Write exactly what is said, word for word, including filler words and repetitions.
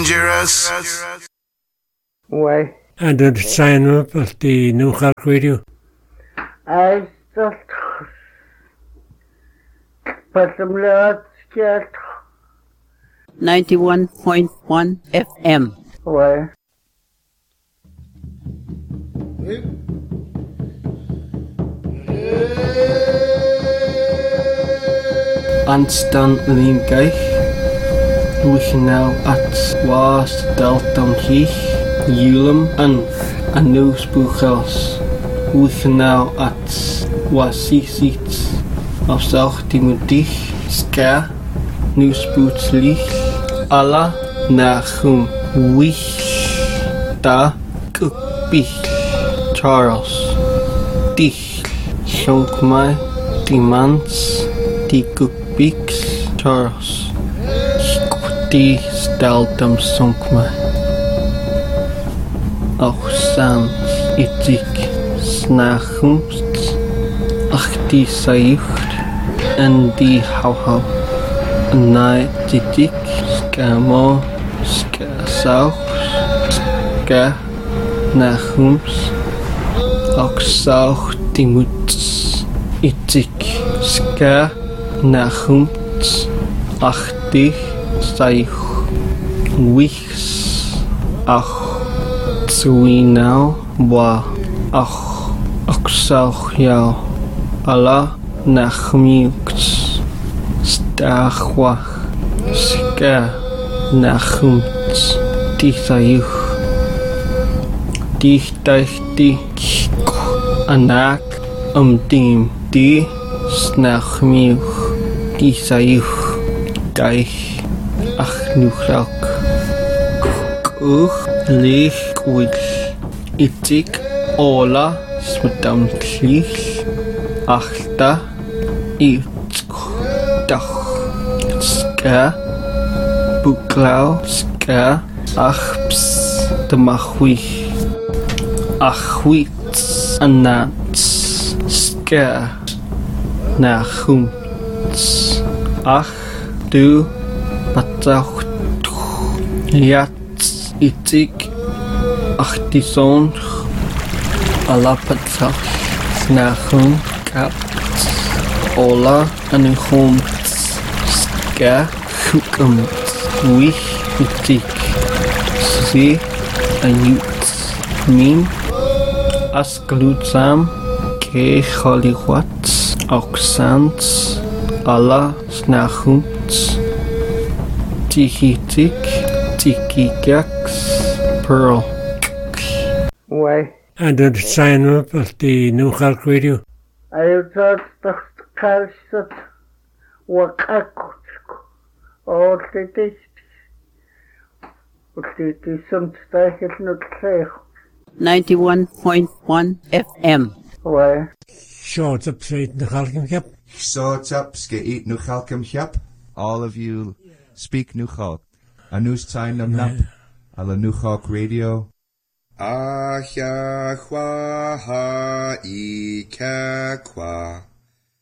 dangerous. Why? And the sign up at the New York Radio. I just put some lots get. ninety-one point one F M. Why? Anstan Limgeich, Lichnau at Was Deltam Hich, Julum an Anus Buchels, Lichnau at Wasisits, als auch die Mudich, Ska, Nusbutzlich, Alla Nachum, Wich, Da, Gupich, Charles, Dich, Shonkmai, Dimans, Die Gupix, Charles, Die Steltam Sonkmai, auch Sans, Itzig, Snachumst, Ach die Sayucht, en die Hauhau, Nai Titik, Skamo, Skasauch, Ska, Nachums, auch Sauch die Mutz, Itzig, Ska, Nachums, Ach dich, Sayuch, Wichs, Ach, Zuinau, Wa, Ach, Ach Sauch Jau, Alla Nachmiuks, Stachwach, Ska, Nachums, Tisayuch, Dichtachti, Anak, Umdim, Di, Snachmiuch, Tisayuch, Deich, Achnuchak, Kuch, Lich, Kuich, Itzig, Ola, Smedamtlich, Achta, Itzk, Dach, Ska, Buklau, Ska, Achps, Damachwich, Achwitz, Anats, Ska, Nachumts, Ach, Du, Patzauch, Jatz, Itzig, Ach die Sohn, Alla Patzauch, Nachum, Katz, Ola, Anichumts, Ska, Chukumts, Wich, Itzig, Sie, Ayutz, Min, Asklutsam, Ke Choliwatz, Oxans, Alla, Snachumts, Tichitik, Tikigax, Pearl. Why? And the sign up at the New York Radio. I thought the calcet wakakutsk. All the dish. It is some style not safe. ninety-one point one F M. Why? Short up straight in the Halkim Cap. Short up, ske nu Halkim Cap. All of you speak nu Halk. A news time nam nap. Alla nu Halk Radio. Ah ya hwa ha I ka kwa.